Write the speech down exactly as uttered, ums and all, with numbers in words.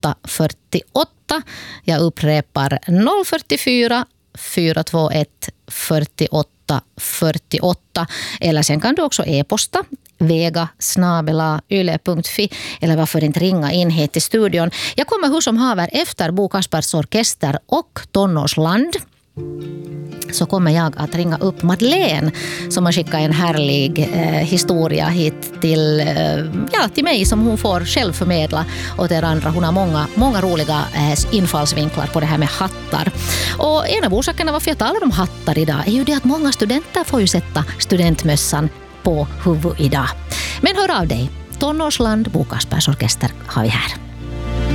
åtta fyrtioåtta. Jag upprepar noll fyrtiofyra fyra två ett fyrtioåtta fyrtioåtta. Eller sen kan du också e-posta vega snabela yle punkt fi eller varför inte ringa in hit till studion. Jag kommer hur som haver efter Bo Kaspers Orkester och Tonårsland. Så kommer jag att ringa upp Madeleine som har skickat en härlig eh, historia hit till, eh, ja, till mig som hon får själv förmedla och er andra. Hon har många, många roliga eh, infallsvinklar på det här med hattar. Och en av orsakerna varför jag talar om hattar idag är ju det att många studenter får ju sätta studentmössan på huvud idag. Men hör av dig. Tonårsland, Bo Kaspers Orkester har vi här.